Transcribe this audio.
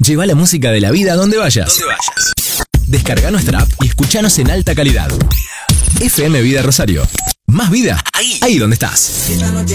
Lleva la música de la vida donde vayas. Descarga nuestra app y escuchanos en alta calidad. FM Vida Rosario. Más vida ahí donde estás.